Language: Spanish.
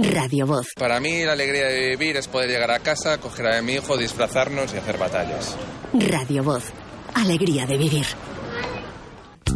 Radio Voz. Para mí la alegría de vivir es poder llegar a casa, coger a mi hijo, disfrazarnos y hacer batallas. Radio Voz. Alegría de vivir.